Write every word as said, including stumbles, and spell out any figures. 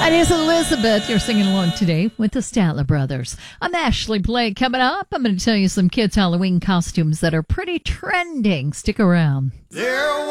It is Elizabeth. You're singing along today with the Statler Brothers. I'm Ashley Blake. Coming up, I'm going to tell you some kids' Halloween costumes that are pretty trending. Stick around. There